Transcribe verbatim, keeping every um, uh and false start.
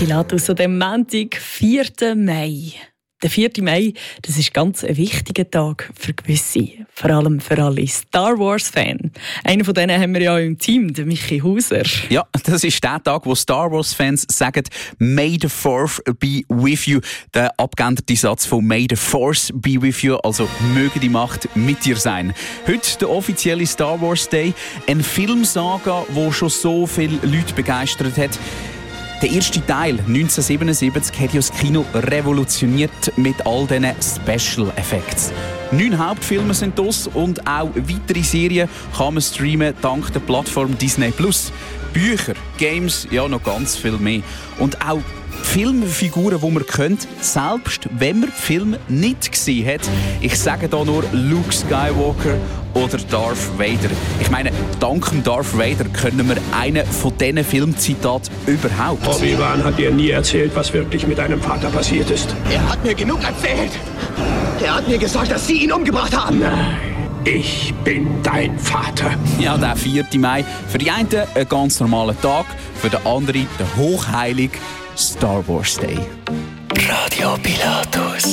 Pilatus an dem Montag, vierten Mai. Der vierte Mai, das ist ganz ein wichtiger Tag für gewisse, vor allem für alle Star Wars-Fans. Einen von denen haben wir ja im Team, den Michi Hauser. Ja, das ist der Tag, wo Star Wars-Fans sagen, «May the Fourth be with you». Der abgeänderte Satz von «May the Force be with you», also «Möge die Macht mit dir sein». Heute der offizielle Star Wars Day, eine Filmsaga, die schon so viele Leute begeistert hat. Der erste Teil, neunzehnhundertsiebenundsiebzig, hat ja das Kino revolutioniert mit all diesen Special Effects. Neun Hauptfilme sind das und auch weitere Serien kann man streamen dank der Plattform Disney Plus. Bücher, Games, ja noch ganz viel mehr. Und auch Filmfiguren, die man kennt, selbst wenn man den Film nicht gesehen hat. Ich sage da nur Luke Skywalker oder Darth Vader. Ich meine, dank dem Darth Vader können wir einen von diesen Filmzitaten überhaupt. Obi-Wan hat dir nie erzählt, was wirklich mit deinem Vater passiert ist. Er hat mir genug erzählt. Er hat mir gesagt, dass Sie ihn umgebracht haben. Nein, ich bin dein Vater. Ja, der vierte Mai. Für die einen ein ganz normaler Tag, für den anderen der hochheilige Star Wars Day. Radio Pilatus.